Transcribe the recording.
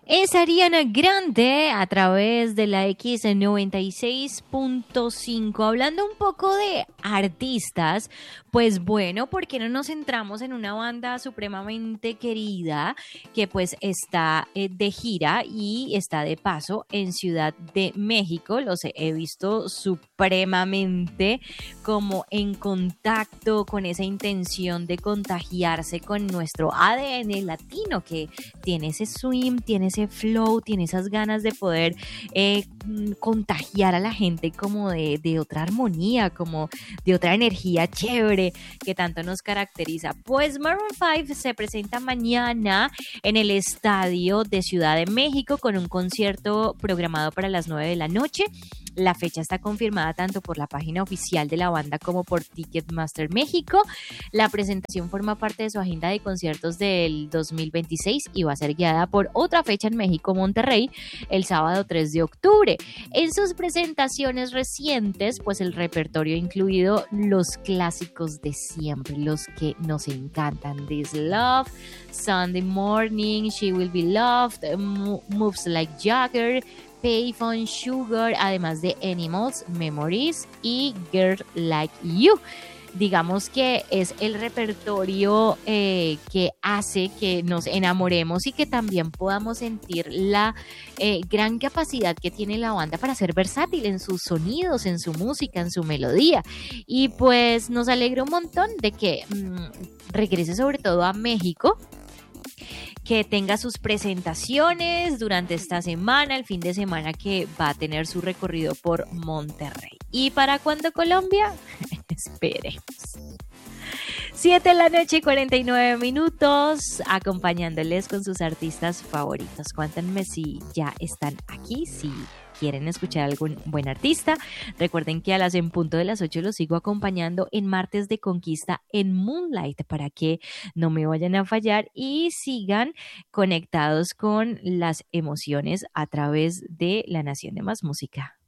Es Ariana Grande a través de la X96.5. Hablando un poco de artistas, pues bueno, ¿por qué no nos centramos en una banda supremamente querida que pues está de gira y está de paso en Ciudad de México? Los he visto supremamente como en contacto con esa intención de contagiarse con nuestro ADN latino, que tiene ese swing, tiene ese flow, tiene esas ganas de poder contagiar a la gente como de otra armonía, como de otra energía chévere que tanto nos caracteriza. Pues Maroon 5 se presenta mañana en el estadio de Ciudad de México con un concierto programado para las 9 de la noche. La fecha está confirmada tanto por la página oficial de la banda como por Ticketmaster México. La presentación forma parte de su agenda de conciertos del 2026 y va a ser guiada por otra fecha en México, Monterrey, el sábado 3 de octubre. En sus presentaciones recientes, pues el repertorio ha incluido los clásicos de siempre, los que nos encantan: This Love, Sunday Morning, She Will Be Loved, Moves Like Jagger, Payphone, Sugar, además de Animals, Memories y Girl Like You. Digamos que es el repertorio que hace que nos enamoremos y que también podamos sentir la gran capacidad que tiene la banda para ser versátil en sus sonidos, en su música, en su melodía. Y pues nos alegra un montón de que regrese sobre todo a México, que tenga sus presentaciones durante esta semana, el fin de semana que va a tener su recorrido por Monterrey. ¿Y para cuándo Colombia? Esperemos. 7 de la noche y 49 minutos, acompañándoles con sus artistas favoritos. Cuéntenme si ya están aquí, si quieren escuchar algún buen artista. Recuerden que en punto de las 8 los sigo acompañando en Martes de Conquista en Moonlight para que no me vayan a fallar y sigan conectados con las emociones a través de La Nación de Más Música.